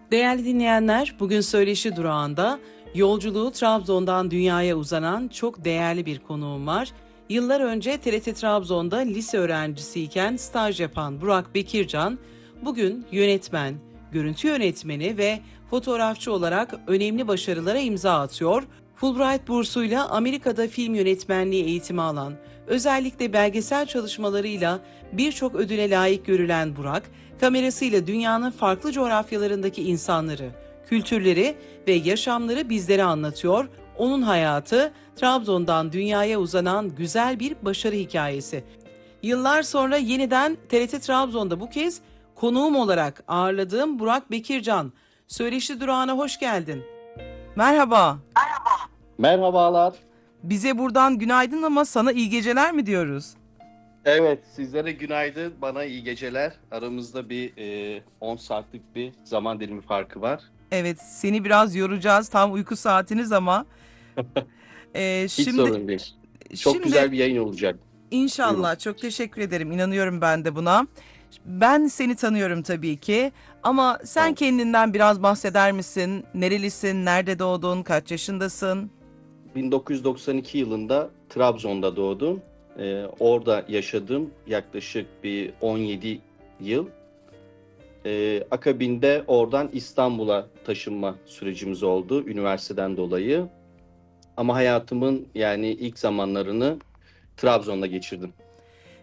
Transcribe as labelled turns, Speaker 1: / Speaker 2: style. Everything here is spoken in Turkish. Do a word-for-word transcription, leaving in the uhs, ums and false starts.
Speaker 1: Değerli dinleyenler, bugün Söyleşi Durağı'nda yolculuğu Trabzon'dan dünyaya uzanan çok değerli bir konuğum var. Yıllar önce T R T Trabzon'da lise öğrencisiyken staj yapan Burak Bekircan, bugün yönetmen, görüntü yönetmeni ve fotoğrafçı olarak önemli başarılara imza atıyor. Fulbright bursuyla Amerika'da film yönetmenliği eğitimi alan, özellikle belgesel çalışmalarıyla birçok ödüle layık görülen Burak, kamerasıyla dünyanın farklı coğrafyalarındaki insanları, kültürleri ve yaşamları bizlere anlatıyor. Onun hayatı, Trabzon'dan dünyaya uzanan güzel bir başarı hikayesi. Yıllar sonra yeniden T R T Trabzon'da bu kez konuğum olarak ağırladığım Burak Bekircan. Söyleşi durağına hoş geldin. Merhaba.
Speaker 2: Merhabalar.
Speaker 1: Bize buradan günaydın ama sana iyi geceler mi diyoruz?
Speaker 2: Evet, sizlere günaydın, bana iyi geceler. Aramızda bir e, on saatlik bir zaman dilimi farkı var.
Speaker 1: Evet, seni biraz yoracağız. Tam uyku saatiniz ama. Ee,
Speaker 2: Hiç
Speaker 1: şimdi
Speaker 2: sorun değil. Çok
Speaker 1: şimdi
Speaker 2: güzel bir yayın olacak. Buyurun.
Speaker 1: inşallah çok teşekkür ederim. İnanıyorum ben de buna. Ben seni tanıyorum tabii ki ama sen
Speaker 2: Tamam.
Speaker 1: kendinden biraz bahseder misin? Nerelisin? Nerede doğdun? Kaç yaşındasın?
Speaker 2: bin dokuz yüz doksan iki yılında Trabzon'da doğdum. E, orada yaşadım yaklaşık bir on yedi yıl. E, akabinde oradan İstanbul'a taşınma sürecimiz oldu üniversiteden dolayı. Ama hayatımın yani ilk zamanlarını Trabzon'da geçirdim.